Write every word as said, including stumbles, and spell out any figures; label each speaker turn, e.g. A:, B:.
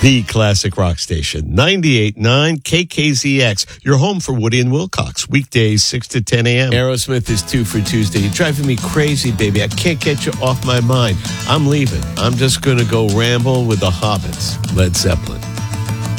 A: The classic rock station, ninety-eight point nine K K Z X. Your home for Woody and Wilcox. Weekdays, six to ten a.m. Aerosmith is two for Tuesday. You're driving me crazy, baby. I can't get you off my mind. I'm leaving. I'm just going to go ramble with the Hobbits. Led Zeppelin.